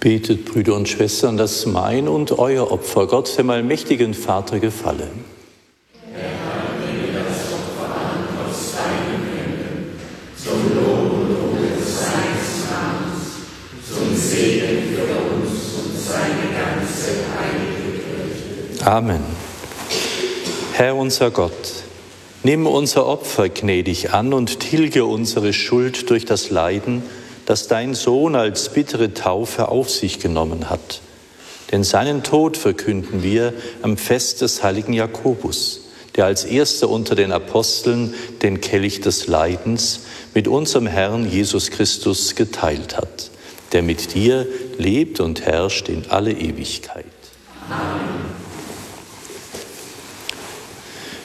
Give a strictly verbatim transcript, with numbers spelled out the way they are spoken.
Betet, Brüder und Schwestern, dass mein und euer Opfer Gott, dem allmächtigen Vater, gefalle. Herr, nehme das Opfer an aus deinen Händen, zum Lob und Ruhe seines Namens, zum Segen für uns und seine ganze heilige Kirche. Amen. Herr unser Gott, nimm unser Opfer gnädig an und tilge unsere Schuld durch das Leiden, das dein Sohn als bittere Taufe auf sich genommen hat. Denn seinen Tod verkünden wir am Fest des heiligen Jakobus, der als erster unter den Aposteln den Kelch des Leidens mit unserem Herrn Jesus Christus geteilt hat, der mit dir lebt und herrscht in alle Ewigkeit. Amen.